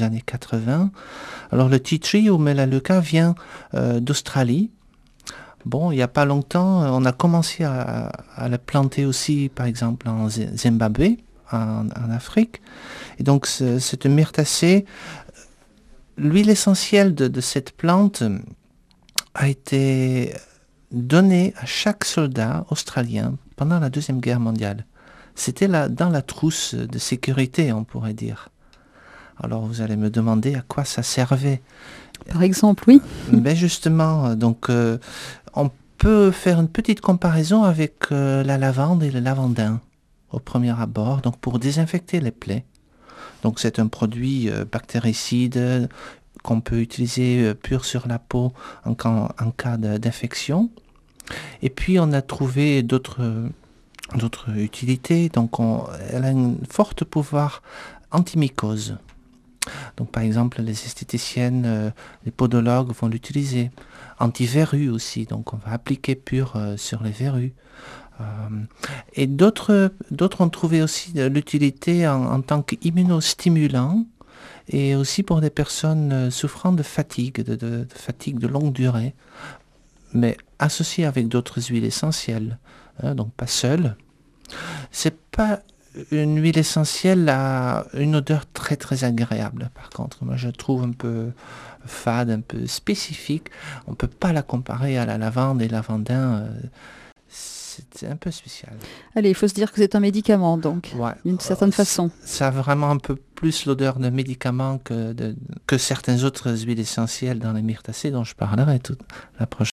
années 80. Alors le tea tree ou Melaleuca vient d'Australie. Bon, il n'y a pas longtemps, on a commencé à la planter aussi, par exemple, en Zimbabwe, en Afrique. Et donc, cette myrtacée, l'huile essentielle de cette plante a été donnée à chaque soldat australien pendant la Deuxième Guerre mondiale. C'était dans la trousse de sécurité, on pourrait dire. Alors, vous allez me demander à quoi ça servait. Par exemple, oui. Ben justement, donc on peut faire une petite comparaison avec la lavande et le lavandin au premier abord, donc pour désinfecter les plaies. Donc c'est un produit bactéricide qu'on peut utiliser pur sur la peau en cas d'infection. Et puis on a trouvé d'autres utilités. Donc elle a un fort pouvoir antimycose. Donc par exemple les esthéticiennes, les podologues vont l'utiliser. Anti-verrues aussi, donc on va appliquer pur sur les verrues. Et d'autres ont trouvé aussi l'utilité en tant qu'immunostimulant et aussi pour des personnes souffrant de fatigue, de fatigue de longue durée, mais associé avec d'autres huiles essentielles, donc pas seule. C'est pas une huile essentielle à une odeur très très agréable. Par contre, moi je trouve un peu fade, un peu spécifique. On ne peut pas la comparer à la lavande et lavandin. C'est un peu spécial. Allez, il faut se dire que c'est un médicament, donc, d'une certaine façon. Ça a vraiment un peu plus l'odeur de médicament que certaines autres huiles essentielles dans les myrtacées dont je parlerai la prochaine